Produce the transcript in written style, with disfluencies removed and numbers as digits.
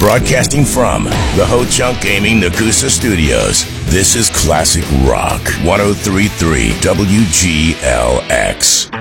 Broadcasting from the Ho Chunk Gaming Nakusa Studios, this is Classic Rock 103.3 WGLX.